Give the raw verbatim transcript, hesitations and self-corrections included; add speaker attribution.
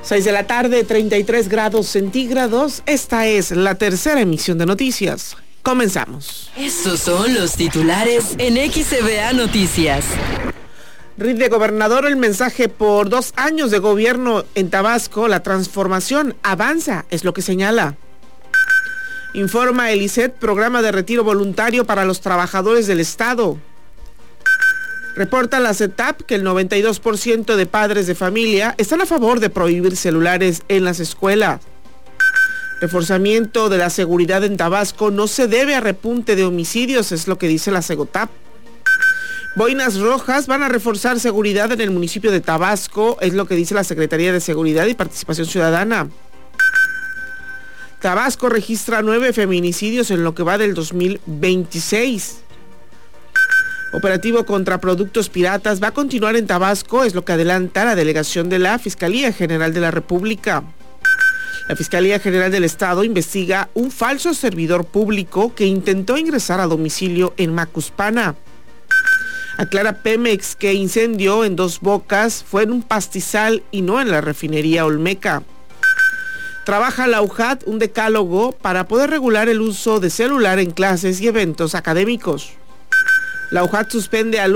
Speaker 1: seis de la tarde, treinta y tres grados centígrados. Esta es la tercera emisión de noticias. Comenzamos.
Speaker 2: Estos son los titulares en X C B A Noticias.
Speaker 1: Rinde gobernador el mensaje por dos años de gobierno en Tabasco. La transformación avanza, es lo que señala. Informa el I C E T, programa de retiro voluntario para los trabajadores del Estado. Reporta la CETAP que el noventa y dos por ciento de padres de familia están a favor de prohibir celulares en las escuelas. Reforzamiento de la seguridad en Tabasco no se debe a repunte de homicidios, es lo que dice la Segotap. Boinas rojas van a reforzar seguridad en el municipio de Tabasco, es lo que dice la Secretaría de Seguridad y Participación Ciudadana. Tabasco registra nueve feminicidios en lo que va del dos mil veintiséis. Operativo contra productos piratas va a continuar en Tabasco, es lo que adelanta la delegación de la Fiscalía General de la República. La Fiscalía General del Estado investiga un falso servidor público que intentó ingresar a domicilio en Macuspana. Aclara Pemex que incendio en Dos Bocas fue en un pastizal y no en la refinería Olmeca. Trabaja la U J A T un decálogo para poder regular el uso de celular en clases y eventos académicos. La U J A T suspende al